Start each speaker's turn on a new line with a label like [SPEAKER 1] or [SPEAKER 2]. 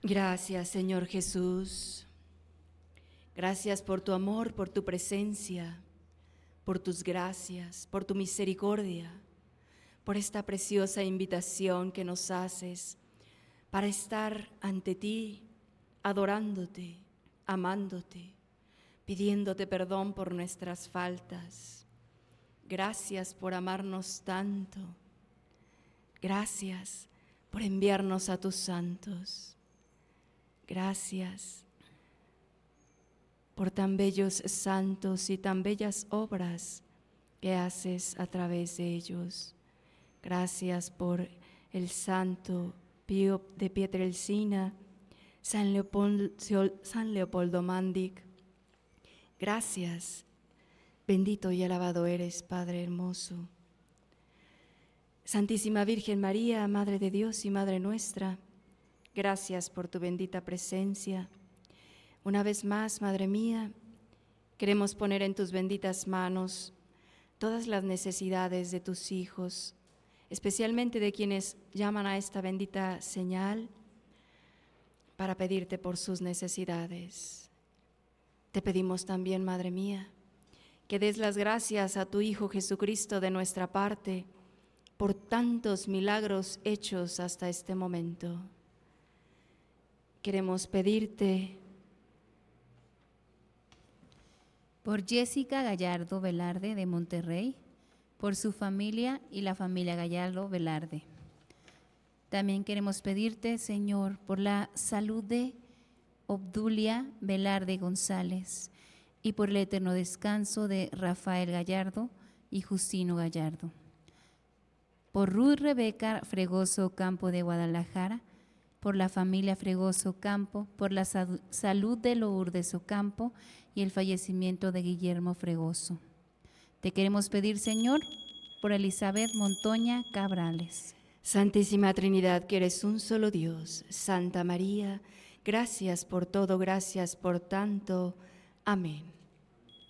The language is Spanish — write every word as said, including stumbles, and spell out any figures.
[SPEAKER 1] Gracias, Señor Jesús. Gracias por tu amor, por tu presencia, por tus gracias, por tu misericordia, por esta preciosa invitación que nos haces para estar ante ti, adorándote, amándote, pidiéndote perdón por nuestras faltas. Gracias por amarnos tanto. Gracias por enviarnos a tus santos. Gracias por tan bellos santos y tan bellas obras que haces a través de ellos. Gracias por el santo Pío de Pietrelcina, San Leopoldo, San Leopoldo Mandic. Gracias, bendito y alabado eres, Padre hermoso. Santísima Virgen María, Madre de Dios y Madre nuestra, gracias por tu bendita presencia. Una vez más, Madre mía, queremos poner en tus benditas manos todas las necesidades de tus hijos, especialmente de quienes llaman a esta bendita señal para pedirte por sus necesidades. Te pedimos también, Madre mía, que des las gracias a tu Hijo Jesucristo de nuestra parte por tantos milagros hechos hasta este momento. Queremos pedirte
[SPEAKER 2] por Jessica Gallardo Velarde de Monterrey, por su familia y la familia Gallardo Velarde. También queremos pedirte, Señor, por la salud de Obdulia Velarde González y por el eterno descanso de Rafael Gallardo y Justino Gallardo. Por Ruth Rebeca Fregoso Campo de Guadalajara, por la familia Fregoso Campo, por la salud de Lourdes Ocampo y el fallecimiento de Guillermo Fregoso. Te queremos pedir, Señor, por Elizabeth Montoña Cabrales.
[SPEAKER 1] Santísima Trinidad, que eres un solo Dios, Santa María, gracias por todo, gracias por tanto. Amén.